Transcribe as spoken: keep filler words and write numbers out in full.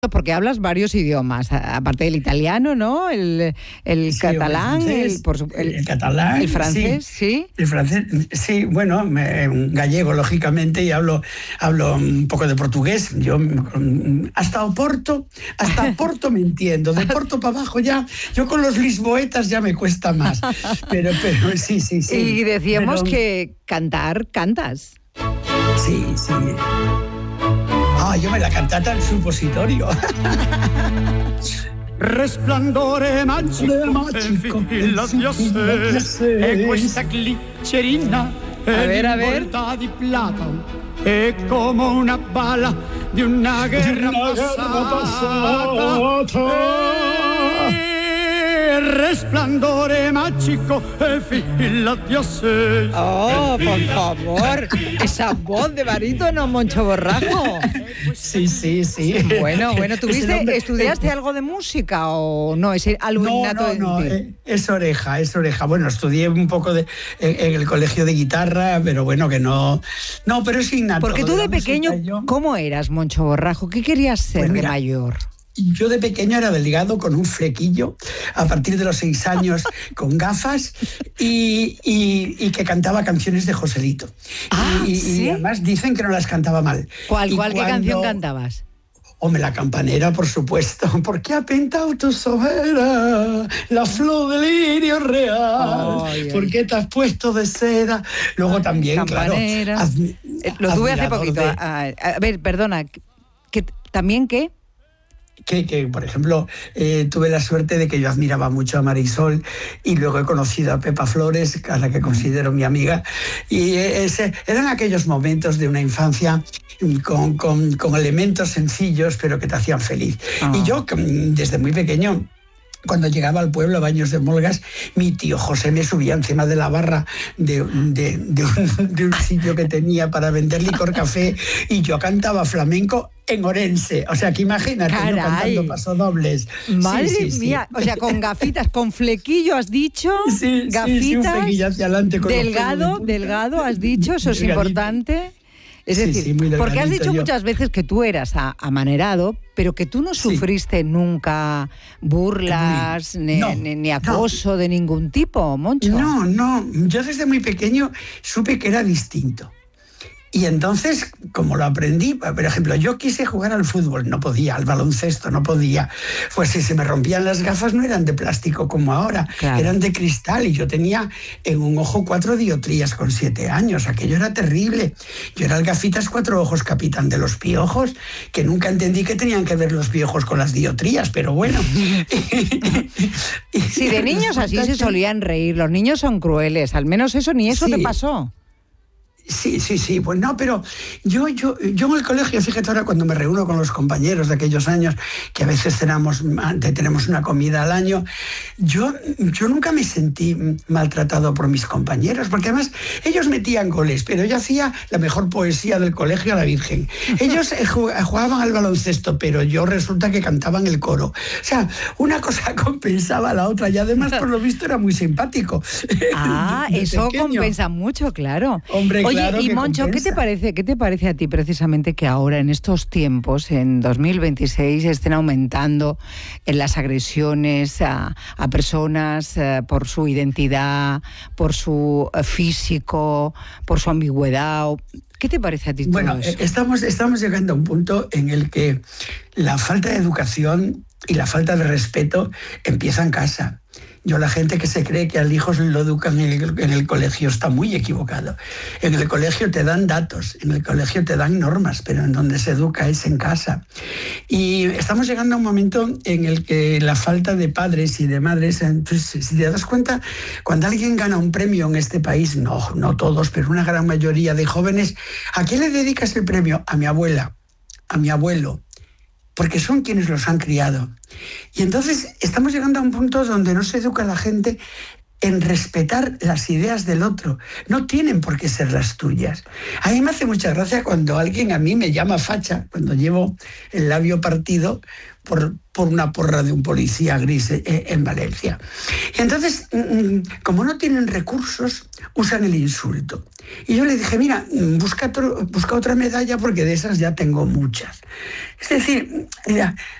Porque hablas varios idiomas, aparte del italiano, ¿no? El, el sí, catalán, el, francés, el, por su, el, el catalán, el francés, sí. sí. El francés, sí, bueno, me, gallego, lógicamente, y hablo, hablo un poco de portugués. Yo hasta Oporto, hasta Oporto me entiendo. De Porto para abajo ya, yo con los lisboetas ya me cuesta más. Pero, pero sí, sí, sí. Y decíamos pero, que cantar, cantas. Sí, sí. Ah, io me la cantata al suppositorio. Resplandore magico, magico e fila di assè, e questa glicerina è involta di plata, è come una bala di una guerra passata. Resplandore mágico e fila di assè. Oh, por favor, esa voz de barítono, Moncho Borrajo. Sí, sí, sí. Bueno, bueno, ¿tuviste, nombre, estudiaste eh, algo de música o no? ¿Es algo no, innato no, no, en ti? Eh, es oreja, es oreja. Bueno, estudié un poco de, en, en el colegio de guitarra, pero bueno, que no... No, pero es innato. Porque tú de, de pequeño, yo... ¿cómo eras, Moncho Borrajo? ¿Qué querías ser pues mira, de mayor? Yo de pequeño era delgado con un flequillo, a partir de los seis años con gafas y, y, y que cantaba canciones de Joselito. Ah, y, ¿sí? y además dicen que no las cantaba mal. ¿Cuál, y cuál cuando... qué canción cantabas? Hombre, la campanera, por supuesto. ¿Por qué ha pintado tu sobera la flor del lirio real? Ay, ¿por qué te has puesto de seda? Luego ay, también, campanera. Claro. Admi- Lo tuve hace poquito. De... A, a ver, perdona. ¿que, ¿También qué? Que, que, por ejemplo, eh, tuve la suerte de que yo admiraba mucho a Marisol y luego he conocido a Pepa Flores, a la que considero mi amiga, y ese, eran aquellos momentos de una infancia con, con, con elementos sencillos, pero que te hacían feliz. Ah. Y yo, desde muy pequeño, cuando llegaba al pueblo a Baños de Molgas, mi tío José me subía encima de la barra de, de, de, un, de un sitio que tenía para vender licor café y yo cantaba flamenco en orense. O sea, que imagínate, yo cantando pasodobles. Madre sí, sí, mía, sí. O sea, con gafitas, con flequillo has dicho, sí, gafitas, sí, sí, un flequillo hacia adelante con delgado, de delgado has dicho, eso es importante. Es decir, sí, sí, porque has dicho yo. muchas veces que tú eras a, amanerado, pero que tú no sí. sufriste nunca burlas, ni, no, ni, ni acoso no. de ningún tipo, Moncho. No, no, yo desde muy pequeño supe que era distinto. Y entonces, como lo aprendí, por ejemplo, yo quise jugar al fútbol, no podía, al baloncesto, no podía. Pues si se me rompían las gafas no eran de plástico como ahora, claro. eran de cristal y yo tenía en un ojo cuatro dioptrías con siete años, aquello era terrible. Yo era el gafitas cuatro ojos capitán de los piojos, que nunca entendí que tenían que ver los piojos con las dioptrías, pero bueno. Sí, de niños así se solían reír, los niños son crueles, al menos eso ni eso sí. te pasó. Sí, sí, sí, pues no, pero yo, yo, yo en el colegio, fíjate ahora cuando me reúno con los compañeros de aquellos años, que a veces cenamos, tenemos una comida al año, yo, yo nunca me sentí maltratado por mis compañeros, porque además ellos metían goles, pero yo hacía la mejor poesía del colegio a la Virgen. Ellos jugaban al baloncesto, pero yo resulta que cantaba en el coro. O sea, una cosa compensaba a la otra y además, por lo visto, era muy simpático. Ah, eso pequeño. Compensa mucho, claro. Hombre, Oye, claro y Moncho, compensa. ¿qué te parece, qué te parece a ti precisamente que ahora, en estos tiempos, en dos mil veintiséis, estén aumentando en las agresiones a, a personas eh, por su identidad, por su eh, físico, por su ambigüedad? ¿Qué te parece a ti todo bueno, eso? Estamos, estamos llegando a un punto en el que la falta de educación y la falta de respeto empieza en casa. Yo, la gente que se cree que al hijo lo educan en el, en el colegio está muy equivocado. En el colegio te dan datos, en el colegio te dan normas, pero en donde se educa es en casa. Y estamos llegando a un momento en el que la falta de padres y de madres, entonces, si te das cuenta, cuando alguien gana un premio en este país, no, no todos, pero una gran mayoría de jóvenes, ¿a qué le dedicas el premio? A mi abuela, a mi abuelo, porque son quienes los han criado. Y entonces estamos llegando a un punto donde no se educa a la gente en respetar las ideas del otro. No tienen por qué ser las tuyas. A mí me hace mucha gracia cuando alguien a mí me llama facha, cuando llevo el labio partido por, por una porra de un policía gris en Valencia. Y entonces, como no tienen recursos, usan el insulto. Y yo le dije, mira, busca, otro, busca otra medalla porque de esas ya tengo muchas. Es decir, mira,